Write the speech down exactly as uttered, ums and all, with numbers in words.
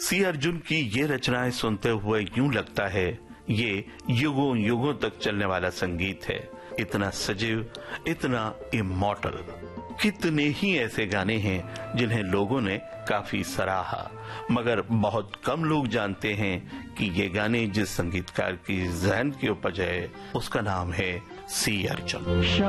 सी अर्जुन की ये रचनाएं सुनते हुए यूं लगता है ये युगों युगों तक चलने वाला संगीत है। इतना सजीव, इतना इमॉर्टल। कितने ही ऐसे गाने हैं जिन्हें लोगों ने काफी सराहा, मगर बहुत कम लोग जानते हैं कि ये गाने जिस संगीतकार की जहन की उपज है उसका नाम है सी अर्जुन।